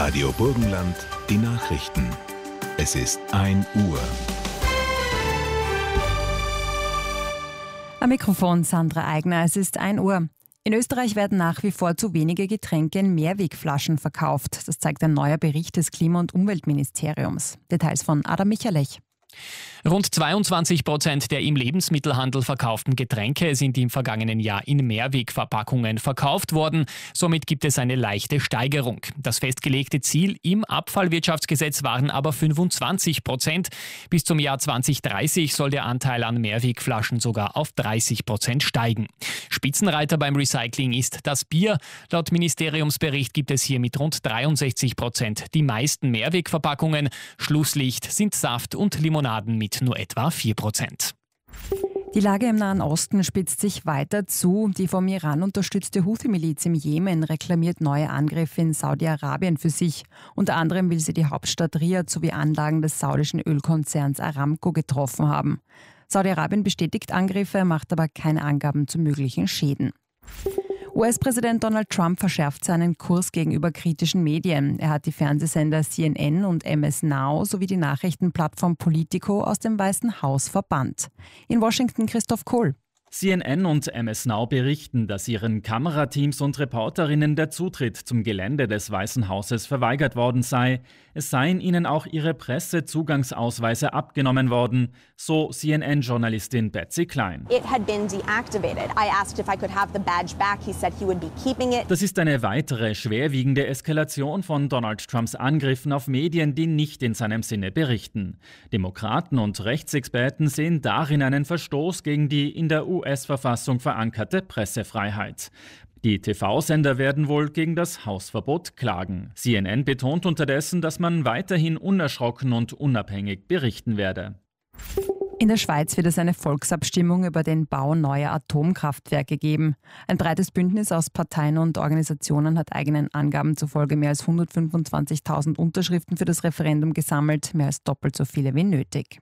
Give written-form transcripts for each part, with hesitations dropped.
Radio Burgenland, die Nachrichten. Es ist 1 Uhr. Am Mikrofon Sandra Eigner, es ist 1 Uhr. In Österreich werden nach wie vor zu wenige Getränke in Mehrwegflaschen verkauft. Das zeigt ein neuer Bericht des Klima- und Umweltministeriums. Details von Adam Michalech. Rund 22% der im Lebensmittelhandel verkauften Getränke sind im vergangenen Jahr in Mehrwegverpackungen verkauft worden. Somit gibt es eine leichte Steigerung. Das festgelegte Ziel im Abfallwirtschaftsgesetz waren aber 25%. Bis zum Jahr 2030 soll der Anteil an Mehrwegflaschen sogar auf 30% steigen. Spitzenreiter beim Recycling ist das Bier. Laut Ministeriumsbericht gibt es hier mit rund 63% die meisten Mehrwegverpackungen. Schlusslicht sind Saft und Limonaden mit nur etwa 4%. Die Lage im Nahen Osten spitzt sich weiter zu. Die vom Iran unterstützte Houthi-Miliz im Jemen reklamiert neue Angriffe in Saudi-Arabien für sich. Unter anderem will sie die Hauptstadt Riad sowie Anlagen des saudischen Ölkonzerns Aramco getroffen haben. Saudi-Arabien bestätigt Angriffe, macht aber keine Angaben zu möglichen Schäden. US-Präsident Donald Trump verschärft seinen Kurs gegenüber kritischen Medien. Er hat die Fernsehsender CNN und MS Now sowie die Nachrichtenplattform Politico aus dem Weißen Haus verbannt. In Washington Christoph Kohl. CNN und MS Now berichten, dass ihren Kamerateams und Reporterinnen der Zutritt zum Gelände des Weißen Hauses verweigert worden sei. Es seien ihnen auch ihre Pressezugangsausweise abgenommen worden, so CNN-Journalistin Betsy Klein. It had been deactivated. I asked if I could have the badge back. He said he would be keeping it. Das ist eine weitere schwerwiegende Eskalation von Donald Trumps Angriffen auf Medien, die nicht in seinem Sinne berichten. Demokraten und Rechtsexperten sehen darin einen Verstoß gegen die in der US-Verfassung verankerte Pressefreiheit. Die TV-Sender werden wohl gegen das Hausverbot klagen. CNN betont unterdessen, dass man weiterhin unerschrocken und unabhängig berichten werde. In der Schweiz wird es eine Volksabstimmung über den Bau neuer Atomkraftwerke geben. Ein breites Bündnis aus Parteien und Organisationen hat eigenen Angaben zufolge mehr als 125.000 Unterschriften für das Referendum gesammelt, mehr als doppelt so viele wie nötig.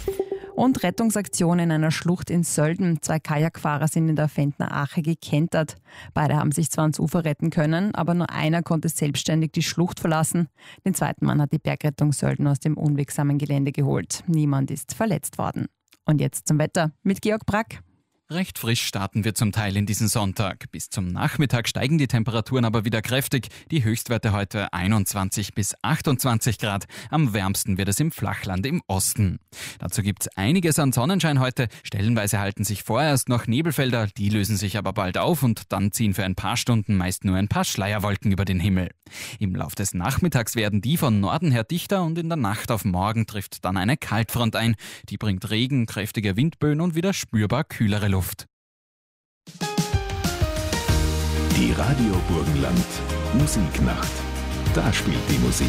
Und Rettungsaktion in einer Schlucht in Sölden. 2 Kajakfahrer sind in der Fentner Ache gekentert. Beide haben sich zwar ans Ufer retten können, aber nur einer konnte selbstständig die Schlucht verlassen. Den zweiten Mann hat die Bergrettung Sölden aus dem unwegsamen Gelände geholt. Niemand ist verletzt worden. Und jetzt zum Wetter mit Georg Brack. Recht frisch starten wir zum Teil in diesen Sonntag. Bis zum Nachmittag steigen die Temperaturen aber wieder kräftig. Die Höchstwerte heute 21 bis 28 Grad. Am wärmsten wird es im Flachland im Osten. Dazu gibt's einiges an Sonnenschein heute. Stellenweise halten sich vorerst noch Nebelfelder, die lösen sich aber bald auf und dann ziehen für ein paar Stunden meist nur ein paar Schleierwolken über den Himmel. Im Lauf des Nachmittags werden die von Norden her dichter und in der Nacht auf morgen trifft dann eine Kaltfront ein. Die bringt Regen, kräftige Windböen und wieder spürbar kühlere Luft. Die Radio Burgenland Musiknacht. Da spielt die Musik.